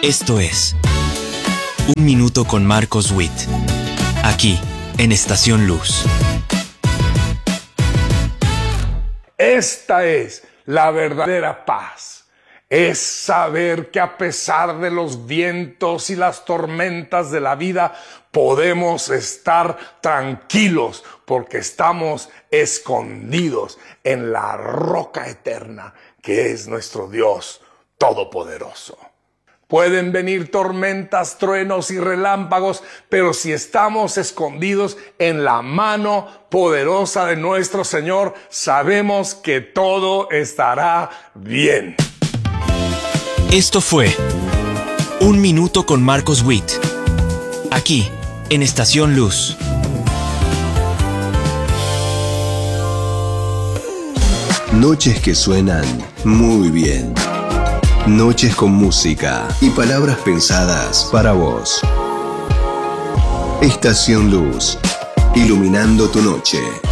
Esto es Un Minuto con Marcos Witt, aquí en Estación Luz. Esta es la verdadera paz. Es saber que a pesar de los vientos y las tormentas de la vida, podemos estar tranquilos porque estamos escondidos en la roca eterna que es nuestro Dios Todopoderoso. Pueden venir tormentas, truenos y relámpagos, pero si estamos escondidos en la mano poderosa de nuestro Señor, sabemos que todo estará bien. Esto fue Un Minuto con Marcos Witt, aquí en Estación Luz. Noches que suenan muy bien. Noches con música y palabras pensadas para vos. Estación Luz, iluminando tu noche.